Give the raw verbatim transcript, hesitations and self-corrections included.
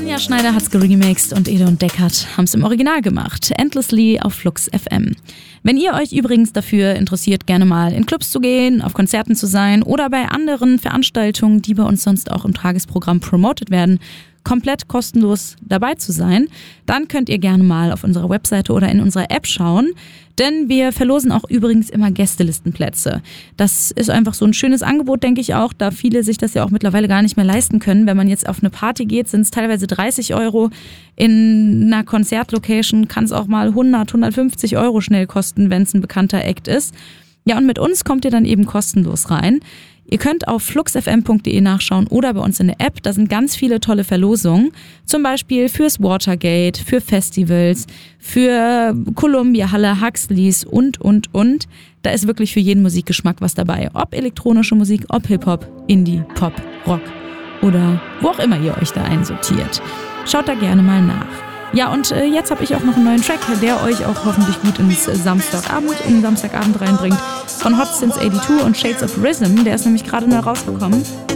Anja Schneider hat's geremixed und Ede und Deckard haben's im Original gemacht. Endlessly auf Flux F M. Wenn ihr euch übrigens dafür interessiert, gerne mal in Clubs zu gehen, auf Konzerten zu sein oder bei anderen Veranstaltungen, die bei uns sonst auch im Tagesprogramm promotet werden, komplett kostenlos dabei zu sein, dann könnt ihr gerne mal auf unserer Webseite oder in unserer App schauen, denn wir verlosen auch übrigens immer Gästelistenplätze. Das ist einfach so ein schönes Angebot, denke ich auch, da viele sich das ja auch mittlerweile gar nicht mehr leisten können. Wenn man jetzt auf eine Party geht, sind es teilweise dreißig Euro. In einer Konzertlocation kann es auch mal hundert, hundertfünfzig Euro schnell kosten, wenn es ein bekannter Act ist. Ja, und mit uns kommt ihr dann eben kostenlos rein. Ihr könnt auf fluxfm punkt de nachschauen oder bei uns in der App. Da sind ganz viele tolle Verlosungen. Zum Beispiel fürs Watergate, für Festivals, für Columbia Halle, Huxleys und, und, und. Da ist wirklich für jeden Musikgeschmack was dabei. Ob elektronische Musik, ob Hip-Hop, Indie, Pop, Rock oder wo auch immer ihr euch da einsortiert. Schaut da gerne mal nach. Ja, und äh, jetzt habe ich auch noch einen neuen Track, der euch auch hoffentlich gut ins Samstagabend, in den Samstagabend reinbringt. Von Hot Since zweiundachtzig und Shades of Rhythm. Der ist nämlich gerade neu rausgekommen.